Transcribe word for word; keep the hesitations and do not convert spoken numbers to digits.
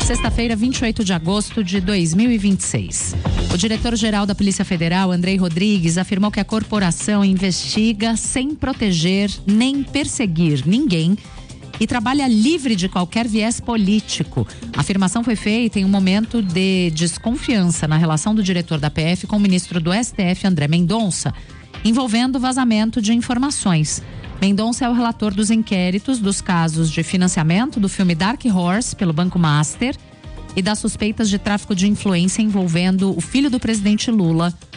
Sexta-feira, vinte e oito de agosto de dois mil e vinte e seis. O diretor-geral da Polícia Federal, Andrei Rodrigues, afirmou que a corporação investiga sem proteger nem perseguir ninguém e trabalha livre de qualquer viés político. A afirmação foi feita em um momento de desconfiança na relação do diretor da P F com o ministro do S T F, André Mendonça, envolvendo vazamento de informações. Mendonça é o relator dos inquéritos dos casos de financiamento do filme Dark Horse pelo Banco Master e das suspeitas de tráfico de influência envolvendo o filho do presidente Lula,